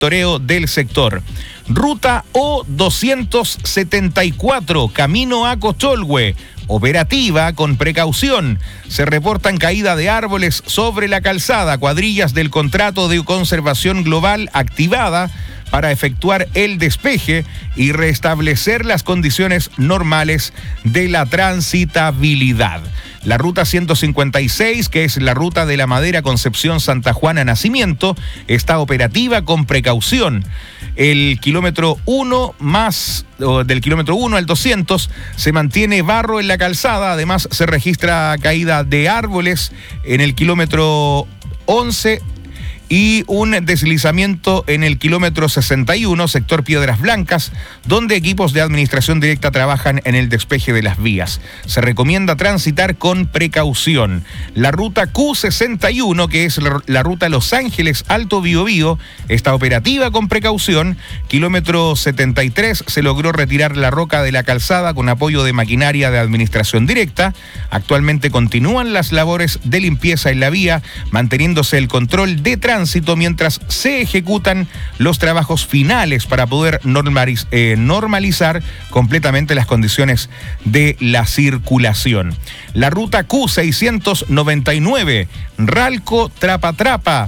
monitoreo del sector. Ruta O274, camino a Cocholhue, operativa con precaución. Se reportan caída de árboles sobre la calzada, cuadrillas del contrato de conservación global activada para efectuar el despeje y restablecer las condiciones normales de la transitabilidad. La ruta 156, que es la ruta de la Madera Concepción-Santa Juana Nacimiento, está operativa con precaución. El kilómetro 1 del kilómetro 1 al 200 se mantiene barro en la calzada. Además, se registra caída de árboles en el kilómetro 11 y un deslizamiento en el kilómetro 61, sector Piedras Blancas, donde equipos de administración directa trabajan en el despeje de las vías. Se recomienda transitar con precaución. La ruta Q61, que es la ruta Los Ángeles Alto Biobío, está operativa con precaución. Kilómetro 73 se logró retirar la roca de la calzada con apoyo de maquinaria de administración directa. Actualmente continúan las labores de limpieza en la vía, manteniéndose el control de tránsito mientras se ejecutan los trabajos finales para poder normalizar completamente las condiciones de la circulación. La ruta Q699, Ralco Trapa,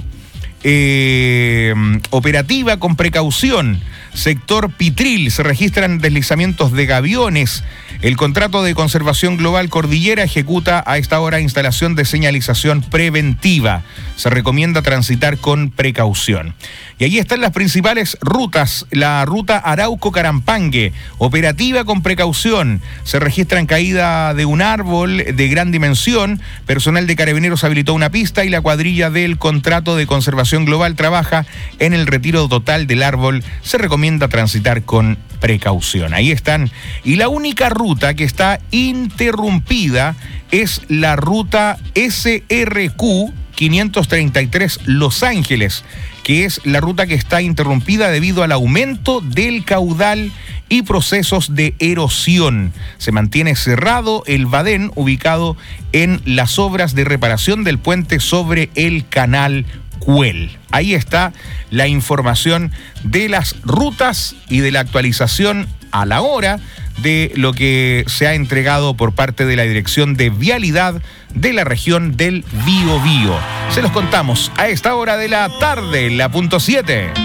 operativa con precaución. Sector Pitril, se registran deslizamientos de gaviones. El contrato de conservación global Cordillera ejecuta a esta hora instalación de señalización preventiva. Se recomienda transitar con precaución. Y ahí están las principales rutas. La ruta Arauco-Carampangue, operativa con precaución. Se registran caída de un árbol de gran dimensión. Personal de Carabineros habilitó una pista y la cuadrilla del contrato de conservación global trabaja en el retiro total del árbol. Se recomienda transitar con precaución. Ahí están. Y la única ruta que está interrumpida es la ruta SRQ 533 Los Ángeles, que es la ruta que está interrumpida debido al aumento del caudal y procesos de erosión. Se mantiene cerrado el badén ubicado en las obras de reparación del puente sobre el canal Cuel. Ahí está la información de las rutas y de la actualización a la hora de lo que se ha entregado por parte de la Dirección de Vialidad de la región del Biobío. Se los contamos a esta hora de la tarde, la .7.